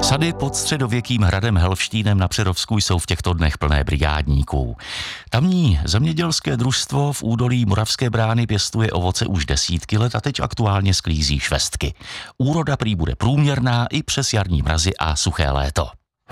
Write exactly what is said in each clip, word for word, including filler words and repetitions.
Sady pod středověkým hradem Helštínem na Přerovsku jsou v těchto dnech plné brigádníků. Tamní zemědělské družstvo v údolí Moravské brány pěstuje ovoce už desítky let a teď aktuálně sklízí švestky. Úroda prý bude průměrná i přes jarní mrazy a suché léto.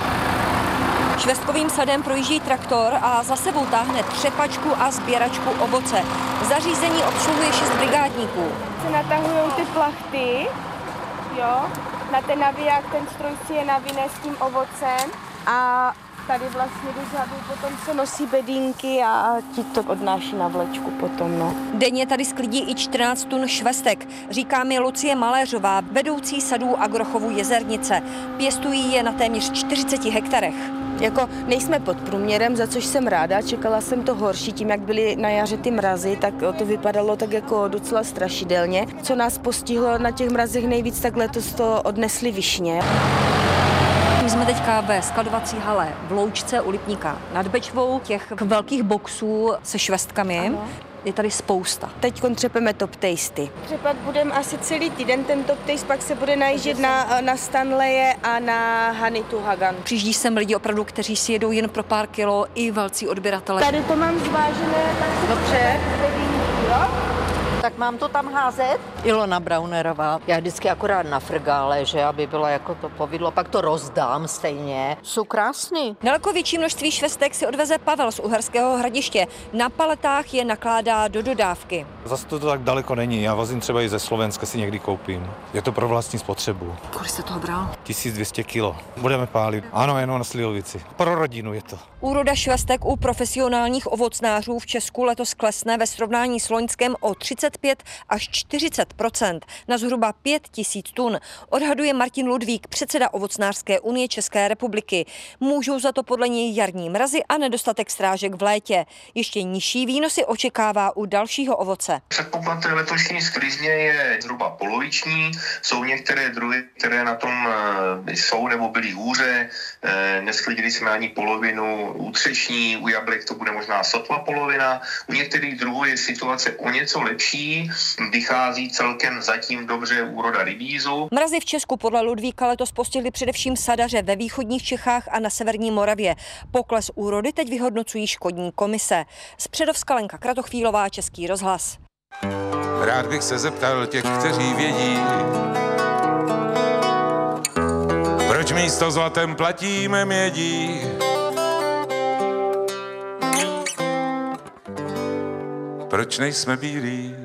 Švestkovým sadem projíždí traktor a za sebou táhne třepačku a sběračku ovoce. Zařízení obsluhuje šest brigádníků. Se natahují ty plachty, jo, na ten naviják, ten stroj si je navine s tím ovocem a tady vlastně dozadu potom se nosí bedínky a ti to odnáší na vlečku potom, no. Denně tady sklidí i čtrnáct tun švestek, říká mi Lucie Maléřová, vedoucí sadů Agrochovu Jezernice. Pěstují je na téměř čtyřiceti hektarech. Jako nejsme pod průměrem, za což jsem ráda, čekala jsem to horší, tím jak byly na jaře ty mrazy, tak to vypadalo tak jako docela strašidelně. Co nás postihlo na těch mrazech nejvíc, tak letos to odnesly višně. My jsme teďka ve skladovací hale v Loučce u Lipníka nad Bečvou, těch velkých boxů se švestkami. Ano. Je tady spousta. Teď třepeme top tasty. Třepat budeme asi celý týden ten top taste, pak se bude najíždět na, na Stanleje a na Hanitu Hagan. Přijíždí sem lidi opravdu, kteří si jedou jen pro pár kilo, i velcí odběratele. Tady to mám zvážené, tak si dobře. Tak mám to tam házet? Ilona Braunerová. Já vždycky akorát na frgále, že aby bylo jako to povidlo, pak to rozdám stejně. Jsou krásný. Daleko větší množství švestek si odveze Pavel z Uherského Hradiště. Na paletách je nakládá do dodávky. Zase to tak daleko není. Já vozím třeba i ze Slovenska, si někdy koupím. Je to pro vlastní spotřebu. Kolik jste toho bral? tisíc dvě stě kilo. Budeme pálit. Ano, jenom na Slivovici. Pro rodinu je to. Úroda švestek u profesionálních ovocnářů v Česku letos klesne ve srovnání s loňskem o třicet pět až čtyřicet procent na zhruba pět tisíc tun. Odhaduje Martin Ludvík, předseda Ovocnářské unie České republiky. Můžou za to podle něj jarní mrazy a nedostatek srážek v létě. Ještě nižší výnosy očekává u dalšího ovoce. Předpoklad letošní sklizně je zhruba poloviční. Jsou některé druhy, které na tom jsou nebo byly hůře. Nesklidili jsme ani polovinu u třešní, u jablek to bude možná sotva polovina. U některých druhů je situace o něco lepší. Vychází celkem zatím dobře úroda rybízu. Mrazy v Česku podle Ludvíka letos postihly především sadaře ve východních Čechách a na severní Moravě. Pokles úrody teď vyhodnocují škodní komise. Z Přerovska Lenka Kratochvílová, Český rozhlas. Rád bych se zeptal těch, kteří vědí, proč místo zlatem platíme mědí. Proč nejsme bílí?